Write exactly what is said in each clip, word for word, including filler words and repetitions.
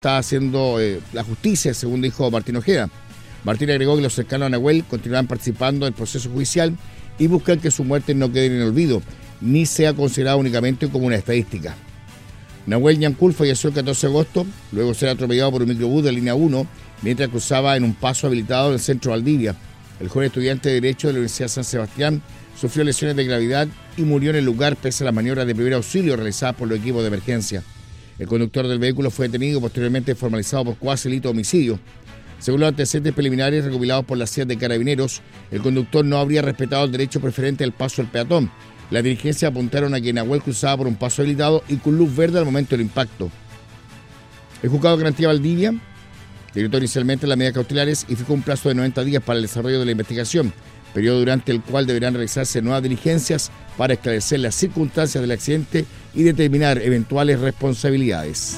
está haciendo eh, la justicia, según dijo Martín Ojeda. Martín agregó que los cercanos a Nahuel continuarán participando del proceso judicial y buscan que su muerte no quede en el olvido, ni sea considerada únicamente como una estadística. Nahuel Ñancul falleció el catorce de agosto, luego de ser atropellado por un microbús de línea uno, mientras cruzaba en un paso habilitado del centro Valdivia. El joven estudiante de Derecho de la Universidad de San Sebastián sufrió lesiones de gravedad y murió en el lugar pese a las maniobras de primer auxilio realizadas por los equipos de emergencia. El conductor del vehículo fue detenido y posteriormente formalizado por cuasi delito de homicidio. Según los antecedentes preliminares recopilados por la C I A de Carabineros, el conductor no habría respetado el derecho preferente del paso del peatón. Las dirigencias apuntaron a que Nahuel cruzaba por un paso habilitado y con luz verde al momento del impacto. El juzgado de garantía Valdivia decretó inicialmente las medidas cautelares y fijó un plazo de noventa días para el desarrollo de la investigación, periodo durante el cual deberán realizarse nuevas diligencias para esclarecer las circunstancias del accidente y determinar eventuales responsabilidades.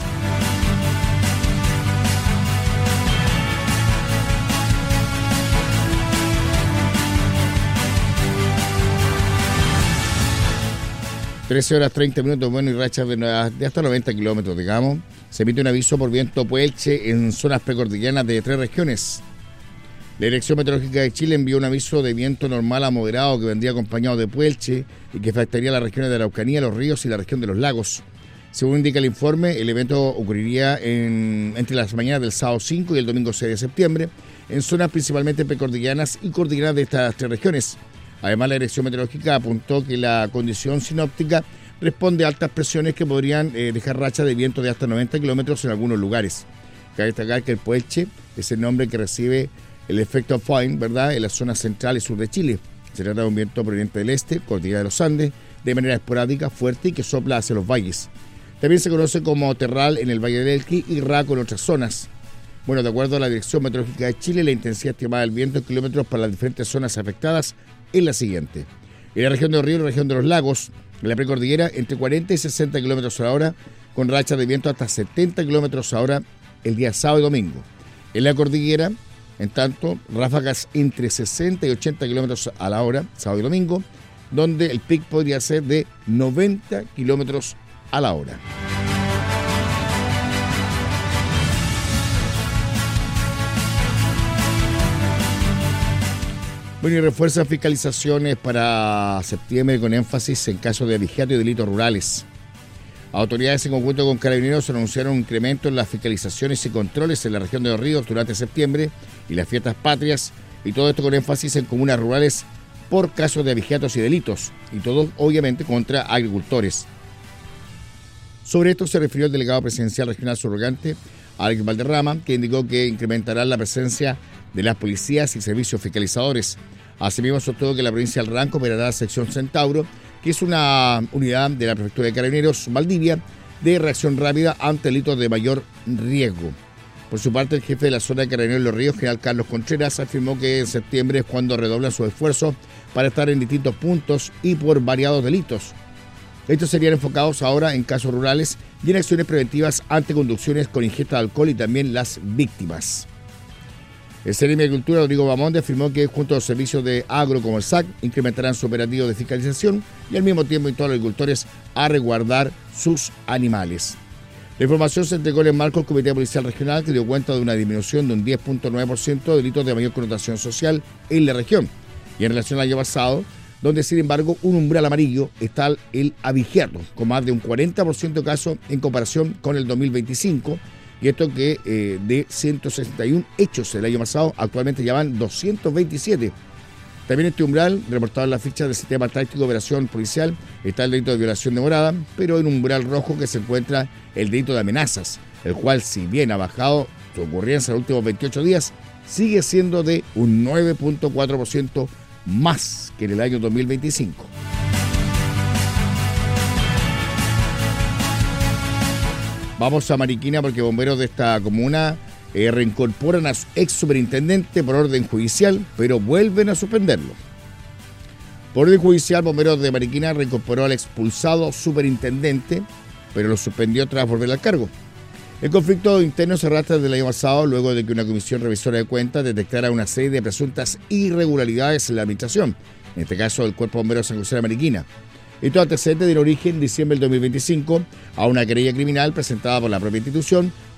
trece horas treinta minutos, bueno, y rachas de, de hasta noventa kilómetros, digamos. Se emite un aviso por viento puelche en zonas precordilleranas de tres regiones. La Dirección Meteorológica de Chile envió un aviso de viento normal a moderado que vendría acompañado de puelche y que afectaría las regiones de Araucanía, los ríos y la región de los lagos. Según indica el informe, el evento ocurriría en, entre las mañanas del sábado cinco y el domingo seis de septiembre, en zonas principalmente precordilleranas y cordilleranas de estas tres regiones. Además, la Dirección Meteorológica apuntó que la condición sinóptica responde a altas presiones que podrían eh, dejar rachas de viento de hasta noventa kilómetros en algunos lugares. Cabe destacar que el puelche es el nombre que recibe el efecto Foehn, ¿verdad?, en la zona central y sur de Chile. Se trata de un viento proveniente del este, cordillera de los Andes, de manera esporádica, fuerte y que sopla hacia los valles. También se conoce como terral en el Valle del Elqui y raco en otras zonas. Bueno, de acuerdo a la Dirección Meteorológica de Chile, la intensidad estimada del viento en kilómetros para las diferentes zonas afectadas es la siguiente. En la región de los ríos y la región de los lagos, en la precordillera, entre cuarenta y sesenta kilómetros a la hora, con rachas de viento hasta setenta kilómetros a la hora el día sábado y domingo. En la cordillera, en tanto, ráfagas entre sesenta y ochenta kilómetros a la hora, sábado y domingo, donde el pic podría ser de noventa kilómetros a la hora. Bueno, y refuerzan fiscalizaciones para septiembre con énfasis en casos de abigeato y delitos rurales. Autoridades en conjunto con Carabineros anunciaron un incremento en las fiscalizaciones y controles en la región de los ríos durante septiembre y las fiestas patrias, y todo esto con énfasis en comunas rurales por casos de abigeatos y delitos, y todo obviamente contra agricultores. Sobre esto se refirió el delegado presidencial regional subrogante, Alex Valderrama, que indicó que incrementará la presencia de las policías y servicios fiscalizadores. Asimismo, sostuvo que la provincia del Ranco operará la sección Centauro, que es una unidad de la Prefectura de Carabineros Valdivia de reacción rápida ante delitos de mayor riesgo. Por su parte, el jefe de la zona de Carabineros Los Ríos, general Carlos Contreras, afirmó que en septiembre es cuando redoblan sus esfuerzos para estar en distintos puntos y por variados delitos. Estos serían enfocados ahora en casos rurales y en acciones preventivas ante conducciones con ingesta de alcohol y también las víctimas. El Ceremi de Agricultura, Rodrigo Bamonde, afirmó que junto a los servicios de agro como el S A C incrementarán su operativo de fiscalización y al mismo tiempo instó a los agricultores a resguardar sus animales. La información se entregó en el marco del Comité Policial Regional, que dio cuenta de una disminución de un diez punto nueve por ciento de delitos de mayor connotación social en la región. Y en relación al año pasado, donde sin embargo un umbral amarillo está el abigeato, con más de un cuarenta por ciento de casos en comparación con el dos mil veinticinco, y esto que eh, de ciento sesenta y uno hechos el año pasado, actualmente ya van doscientos veintisiete. También este umbral, reportado en la ficha del Sistema Táctico de Operación Policial, está el delito de violación de morada, pero en un umbral rojo que se encuentra el delito de amenazas, el cual, si bien ha bajado su ocurrencia en los últimos veintiocho días, sigue siendo de un nueve punto cuatro por ciento más que en el año dos mil veinticinco. Vamos a Mariquina porque bomberos de esta comuna eh, reincorporan a su ex superintendente por orden judicial, pero vuelven a suspenderlo. Por orden judicial, bomberos de Mariquina reincorporó al expulsado superintendente, pero lo suspendió tras volver al cargo. El conflicto interno se arrastra desde el año pasado, luego de que una comisión revisora de cuentas detectara una serie de presuntas irregularidades en la administración, en este caso del Cuerpo de Bomberos de San José de Mariquina. Estos antecedentes dieron origen en diciembre del dos mil veinticinco a una querella criminal presentada por la propia institución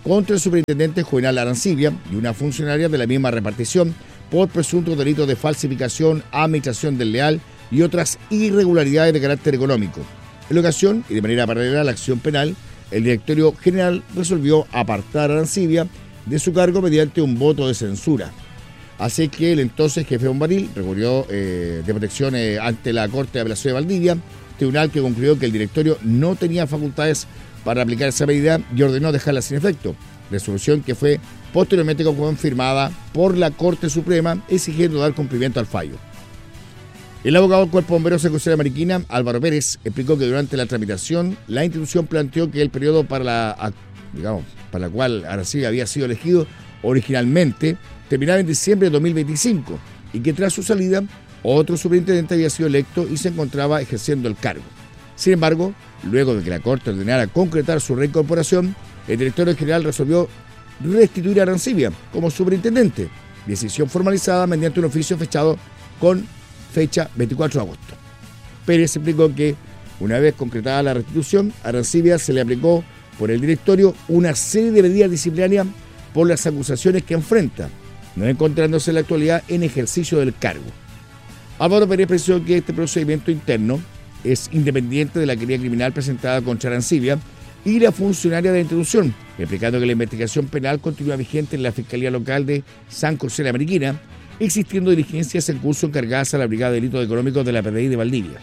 contra el superintendente Juvenal Arancibia y una funcionaria de la misma repartición por presuntos delitos de falsificación, administración desleal y otras irregularidades de carácter económico. En la ocasión, y de manera paralela a la acción penal, el directorio general resolvió apartar a Arancibia de su cargo mediante un voto de censura. Así que el entonces jefe Bombaril recurrió eh, de protección eh, ante la Corte de Apelación de Valdivia, tribunal que concluyó que el directorio no tenía facultades para aplicar esa medida y ordenó dejarla sin efecto, resolución que fue posteriormente confirmada por la Corte Suprema exigiendo dar cumplimiento al fallo. El abogado del Cuerpo de Bomberos de Crucera Mariquina, Álvaro Pérez, explicó que durante la tramitación la institución planteó que el periodo para la, digamos, para la cual Arancibia había sido elegido originalmente terminaba en diciembre de dos mil veinticinco y que tras su salida otro superintendente había sido electo y se encontraba ejerciendo el cargo. Sin embargo, luego de que la Corte ordenara concretar su reincorporación, el directorio general resolvió restituir a Arancibia como superintendente, decisión formalizada mediante un oficio fechado con fecha veinticuatro de agosto. Pérez explicó que, una vez concretada la restitución, a Arancibia se le aplicó por el directorio una serie de medidas disciplinarias por las acusaciones que enfrenta, no encontrándose en la actualidad en ejercicio del cargo. Álvaro Pérez precisó que este procedimiento interno es independiente de la querella criminal presentada contra Arancibia y la funcionaria de la institución, explicando que la investigación penal continúa vigente en la Fiscalía Local de San José de Mariquina, existiendo diligencias en curso encargadas a la Brigada de Delitos Económicos de la P D I de Valdivia.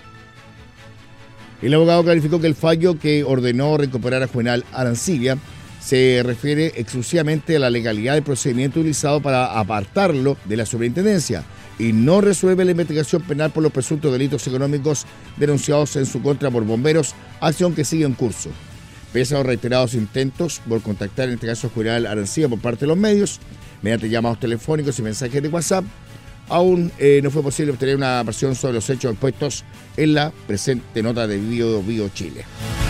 El abogado clarificó que el fallo que ordenó recuperar a Juvenal Arancibia se refiere exclusivamente a la legalidad del procedimiento utilizado para apartarlo de la superintendencia y no resuelve la investigación penal por los presuntos delitos económicos denunciados en su contra por bomberos, acción que sigue en curso. Pese a los reiterados intentos por contactar en este caso a Juvenal Arancibia por parte de los medios, mediante llamados telefónicos y mensajes de WhatsApp, aún eh, no fue posible obtener una versión sobre los hechos expuestos en la presente nota de Bio Bio Chile.